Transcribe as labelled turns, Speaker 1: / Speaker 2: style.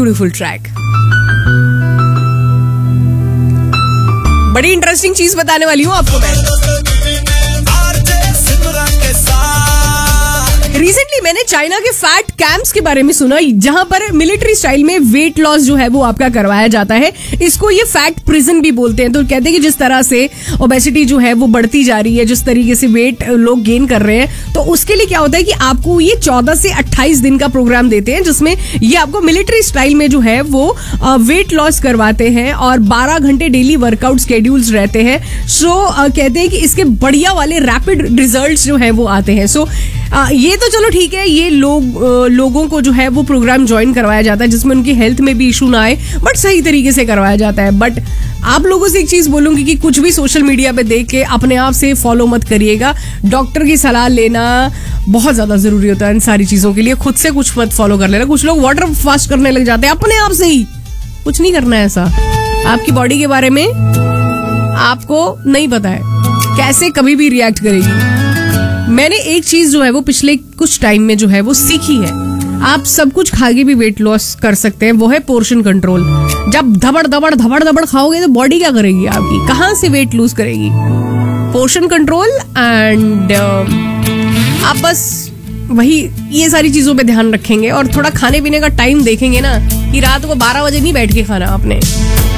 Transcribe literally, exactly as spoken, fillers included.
Speaker 1: Beautiful track. बड़ी interesting चीज बताने वाली हूँ आपको मैं। रिसेंटली मैंने चाइना के फैट कैंप्स के बारे में सुना, जहां पर मिलिट्री स्टाइल में वेट लॉस जो है वो आपका करवाया जाता है। इसको ये फैट प्रिजन भी बोलते हैं। तो कहते हैं कि जिस तरह से ओबेसिटी जो है वो बढ़ती जा रही है, जिस तरीके से वेट लोग गेन कर रहे हैं, तो उसके लिए क्या होता है कि आपको ये चौदह से अट्ठाईस दिन का प्रोग्राम देते हैं, जिसमें ये आपको मिलिट्री स्टाइल में जो है वो वेट लॉस करवाते हैं और बारह घंटे डेली वर्कआउट स्केड्यूल्स रहते हैं। सो कहते हैं कि इसके बढ़िया वाले रैपिड रिजल्ट्स जो है वो आते हैं। सो ये तो चलो ठीक है, ये लोग लोगों को जो है वो प्रोग्राम ज्वाइन करवाया जाता है जिसमें उनकी हेल्थ में भी इशू ना आए, बट सही तरीके से करवाया जाता है। बट आप लोगों से एक चीज बोलूंगी कि कुछ भी सोशल मीडिया पे देख के अपने आप से फॉलो मत करिएगा। डॉक्टर की सलाह लेना बहुत ज्यादा जरूरी होता है इन सारी चीजों के लिए। खुद से कुछ मत फॉलो कर लेना। कुछ लोग वाटर फास्ट करने लग जाते हैं अपने आप से ही। कुछ नहीं करना है ऐसा। आपकी बॉडी के बारे में आपको नहीं पता है कैसे कभी भी रिएक्ट करेगी। मैंने एक चीज जो है वो पिछले कुछ टाइम में जो है वो सीखी है। आप सब कुछ खा के भी वेट लॉस कर सकते हैं, वो है पोर्शन कंट्रोल। जब धबड़ धबड़ धबड़ धबड़ खाओगे तो बॉडी क्या करेगी आपकी, कहाँ से वेट लूज करेगी? पोर्शन कंट्रोल एंड आप बस वही ये सारी चीजों पे ध्यान रखेंगे और थोड़ा खाने पीने का टाइम देखेंगे ना, कि रात को बारह बजे नहीं बैठ के खाना आपने।